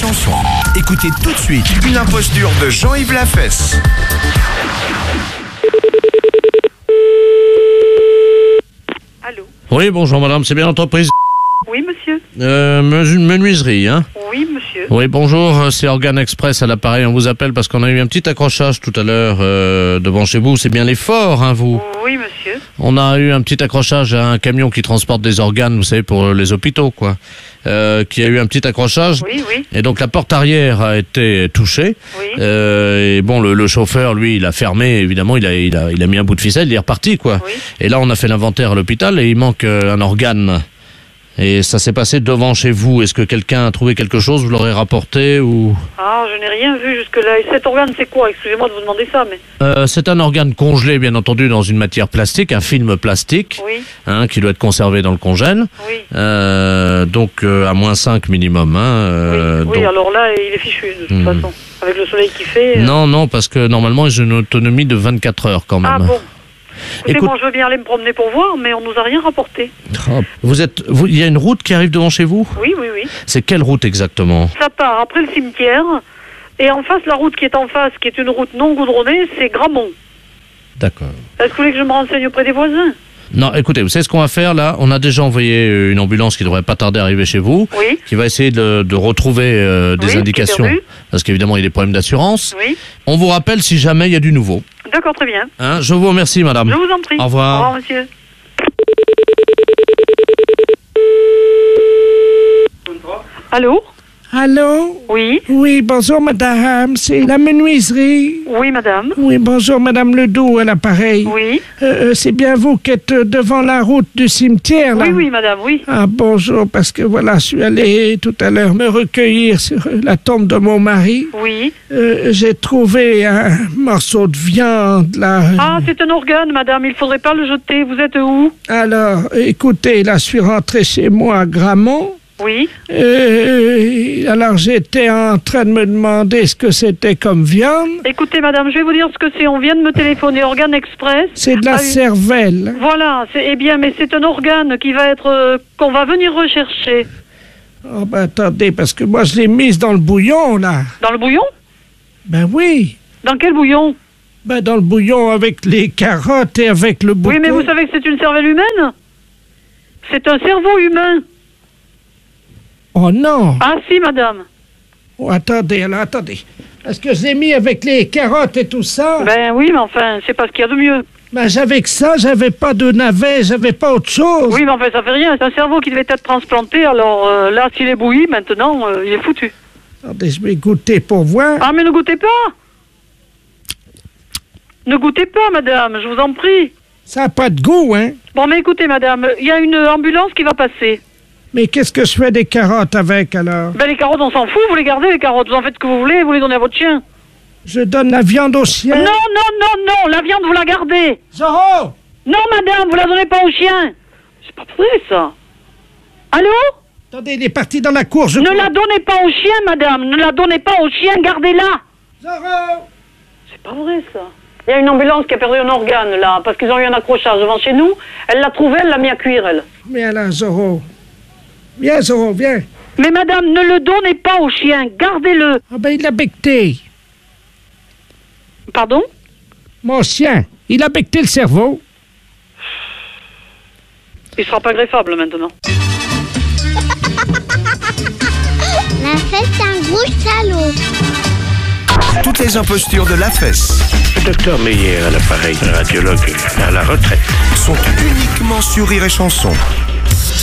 Chanson. Écoutez tout de suite une imposture de Jean-Yves Lafesse. Allô? Oui, bonjour madame, c'est bien l'entreprise Oui, monsieur. menuiserie, hein? Oui, monsieur. Oui, bonjour, c'est Organe Express à l'appareil, on vous appelle parce qu'on a eu un petit accrochage tout à l'heure devant chez vous, c'est bien l'effort, hein, vous? Oui, monsieur. On a eu un petit accrochage à un camion qui transporte des organes, vous savez, pour les hôpitaux, quoi. Qui a eu un petit accrochage. Oui, oui. Et donc la porte arrière a été touchée. Oui. Et bon, le chauffeur, lui, il a fermé, évidemment, il a mis un bout de ficelle, il est reparti, quoi. Oui. Et là, on a fait l'inventaire à l'hôpital et il manque un organe. Et ça s'est passé devant chez vous. Est-ce que quelqu'un a trouvé quelque chose? Vous l'aurez rapporté ou... Ah, je n'ai rien vu jusque-là. Et cet organe, c'est quoi? Excusez-moi de vous demander ça, mais... C'est un organe congelé, bien entendu, dans une matière plastique, un film plastique, Oui. hein, qui doit être conservé dans le congèle. Oui. Donc à -5 minimum. Hein, oui, donc... alors là, il est fichu, de toute façon. Avec le soleil qu'il fait... Non, parce que normalement, ils ont une autonomie de 24 heures quand même. Ah bon. Écoutez, Écoute... moi, je veux bien aller me promener pour voir, mais on nous a rien rapporté. Il y a une route qui arrive devant chez vous? Oui, oui, oui. C'est quelle route exactement? Ça part après le cimetière, et en face, la route qui est en face, qui est une route non goudronnée, c'est Gramont. D'accord. Est-ce que vous voulez que je me renseigne auprès des voisins? Non, écoutez, vous savez ce qu'on va faire là? On a déjà envoyé une ambulance qui devrait pas tarder à arriver chez vous, Oui. qui va essayer de retrouver des indications, parce qu'évidemment il y a des problèmes d'assurance. Oui. On vous rappelle si jamais il y a du nouveau. D'accord, très bien. Hein, je vous remercie, madame. Je vous en prie. Au revoir. Au revoir, monsieur. Allô? Allô? Oui. Oui, bonjour madame, c'est la menuiserie. Oui, madame. Oui, bonjour madame Ledoux à l'appareil. Oui. C'est bien vous qui êtes devant la route du cimetière, là? Oui, oui, madame, oui. Ah, bonjour, parce que voilà, je suis allé tout à l'heure me recueillir sur la tombe de mon mari. Oui. J'ai trouvé un morceau de viande, là. Ah, c'est un organe, madame, il faudrait pas le jeter. Vous êtes où? Alors, écoutez, là, je suis rentré chez moi à Gramont. Oui. Alors j'étais en train de me demander ce que c'était comme viande. Écoutez, madame, je vais vous dire ce que c'est. On vient de me téléphoner, Organe Express. C'est de la cervelle. Voilà, eh bien, mais c'est un organe qui va être, qu'on va venir rechercher. Oh, ben attendez, parce que moi je l'ai mise dans le bouillon, là. Dans le bouillon? Ben oui. Dans quel bouillon? Ben dans le bouillon avec les carottes et avec le bouillon. Oui, mais vous savez que c'est une cervelle humaine? C'est un cerveau humain. Oh non! Ah si, madame. Oh, attendez. Est-ce que je l'ai mis avec les carottes et tout ça? Ben oui, mais enfin, c'est pas ce qu'il y a de mieux. Ben j'avais que ça, j'avais pas de navet, j'avais pas autre chose. Oui, mais enfin, ça fait rien. C'est un cerveau qui devait être transplanté, alors là, s'il est bouilli, maintenant, il est foutu. Attendez, je vais goûter pour voir. Ah, mais ne goûtez pas! Ne goûtez pas, madame, je vous en prie. Ça n'a pas de goût, hein? Bon, mais écoutez, madame, il y a une ambulance qui va passer. Mais qu'est-ce que je fais des carottes avec, alors? Ben les carottes, on s'en fout, vous les gardez, les carottes. Vous en faites ce que vous voulez, vous les donnez à votre chien. Je donne la viande au chien? Non, la viande, vous la gardez. Zorro! Non, madame, vous la donnez pas au chien. C'est pas vrai, ça. Allô? Attendez, il est parti dans la cour, Ne la donnez pas au chien, madame. Ne la donnez pas au chien, gardez-la. Zorro! C'est pas vrai, ça. Il y a une ambulance qui a perdu un organe, là, parce qu'ils ont eu un accrochage devant chez nous. Elle l'a trouvé, elle l'a mis à cuire, elle. Viens là, Zorro. Viens, Zorro, viens. Mais madame, ne le donnez pas au chien, gardez-le. Ah ben, il a becté. Pardon? Mon chien, il a becté le cerveau. Il sera pas greffable, maintenant. Lafesse, un gros salaud. Toutes les impostures de Lafesse Le docteur Meyer à l'appareil, radiologue à la retraite. sont uniquement sur Rire et Chanson.